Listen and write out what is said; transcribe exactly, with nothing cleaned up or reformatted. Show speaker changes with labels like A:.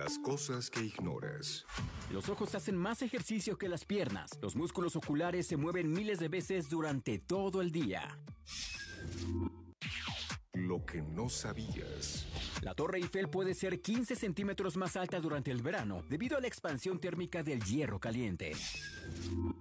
A: Las cosas que ignoras.
B: Los ojos hacen más ejercicio que las piernas. Los músculos oculares se mueven miles de veces durante todo el día.
A: Lo que no sabías.
B: La Torre Eiffel puede ser quince centímetros más alta durante el verano debido a la expansión térmica del hierro caliente.